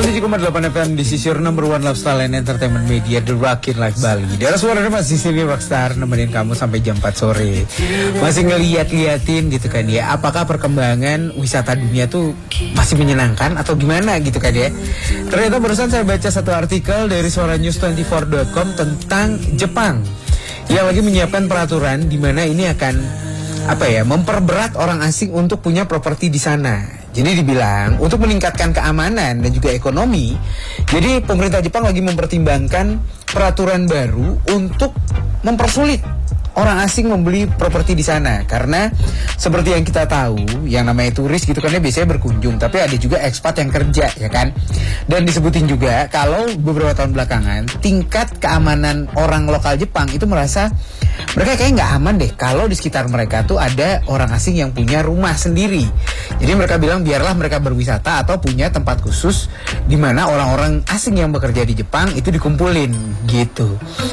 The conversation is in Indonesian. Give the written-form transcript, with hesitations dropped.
107,8 FM di sisir number one lifestyle and entertainment media The Rockin' Life Bali. Daerah suara masih sini Rockstar nemenin kamu sampai jam 4 sore. Masih ngeliat-liatin gitu kan ya. Apakah perkembangan wisata dunia tuh masih menyenangkan atau gimana gitu kan ya. Ternyata barusan saya baca satu artikel dari suaranews24.com tentang Jepang yang lagi menyiapkan peraturan di mana ini akan memperberat orang asing untuk punya properti di sana. Jadi dibilang untuk meningkatkan keamanan dan juga ekonomi. Jadi pemerintah Jepang lagi mempertimbangkan peraturan baru untuk mempersulit orang asing membeli properti di sana. Karena seperti yang kita tahu, yang namanya turis gitu kan ya biasanya berkunjung, tapi ada juga ekspat yang kerja ya kan. Dan disebutin juga kalau beberapa tahun belakangan tingkat keamanan orang lokal Jepang itu merasa mereka kayak nggak aman deh kalau di sekitar mereka tuh ada orang asing yang punya rumah sendiri. Jadi mereka bilang biarlah mereka berwisata atau punya tempat khusus di mana orang-orang asing yang bekerja di Jepang itu dikumpulin gitu.